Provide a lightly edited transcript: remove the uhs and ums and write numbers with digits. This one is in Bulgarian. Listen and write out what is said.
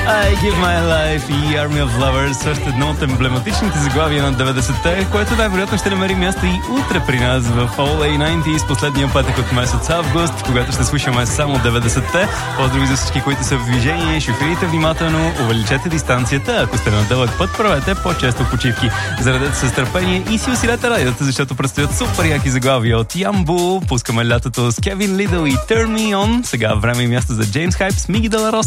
I Give My Life и Army of Lovers, също едно от емблематичните заглавия на 90-те, което най-вероятно ще намери място и утре при нас в All A90 с последния петък от месец август, когато ще слушаме само 90-те. Поздрави за всички, които са в движение, шофирите внимателно, увеличете дистанцията, ако сте на дълъг път, правете по-често почивки. Заредете се с търпение и си усилете радиото, защото предстоят супер яки заглавия от Ямбо. Пускаме лятото с Кевин Лидъл и Turn Me On. Сега време и място за Джеймс Хайп с Миги Деларос.